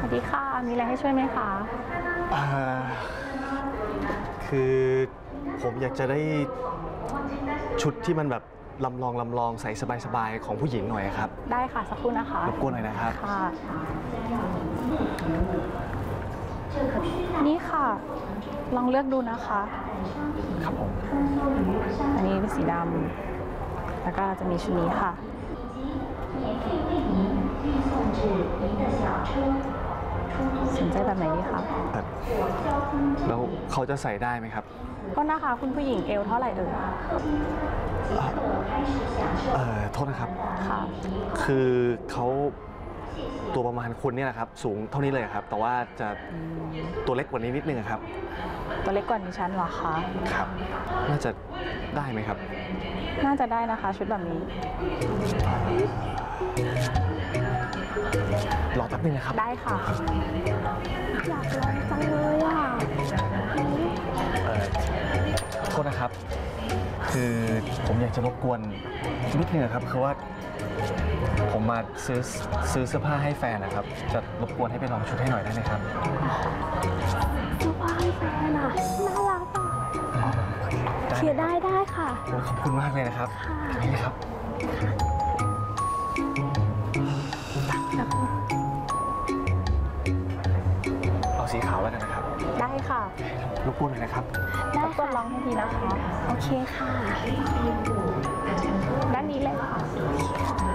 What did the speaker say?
วัสดีค่ะมีอะไรให้ช่วยไหมคะคือผมอยากจะได้ชุดที่มันแบบลำลองใส่สบายๆของผู้หญิงหน่อยครับได้ค่ะสักครู่นะคะรบกวนหน่อยนะครับค่ะนี่ค่ะลองเลือกดูนะคะครับผมอันนี้เป็นสีดำแล้วก็จะมีชุดนี้ค่ะสนใจแบบไหนดีคะแล้วเขาจะใส่ได้ไหมครับก็นะคะคุณผู้หญิงเอวเท่าไหร่เอ่ยโทษนะครับค่ะคือเขาตัวประมาณคุณเนี่ยแหละครับสูงเท่านี้เลยครับแต่ว่าจะตัวเล็กกว่านี้นิดนึงครับตัวเล็กกว่านี้ฉันเหรอคะครับน่าจะได้ไหมครับน่าจะได้นะคะชุดแบบนี้รอแป๊บนึงนะครับได้ค่ะอยากลองจังเลยอ่ะโทษนะครับคือผมอยากจะรบกวนนิดนึงครับคือว่าผมมาซื้อเสื้อผ้าให้แฟนนะครับจะรบกวนให้ไปลองชุดให้หน่อยได้ไหมครับเสื้อผ้าให้แฟนอ่ะน่ารักอ่ะเขียนได้ค่ะขอบคุณมากเลยนะครับนี่ครับเอาสีขาวแล้วกันนะครับได้ค่ะรบกวนหน่อยนะครับรบกวนลองให้ทีนะคะโอเคค่ะด้านนี้เลยค่ะ